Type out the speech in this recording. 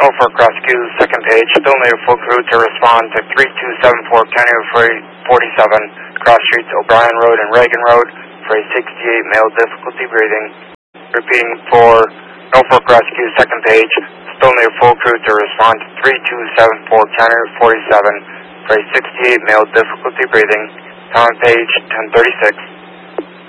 Norfolk Rescue, second page, still need a full crew to respond to 3274 County Road 47, cross streets O'Brien Road and Reagan Road for a 68 male difficulty breathing. Repeating for Norfolk Rescue, second page, still need a full crew to respond to 3274 County Road 47 for a 68 male difficulty breathing. Time page 1036.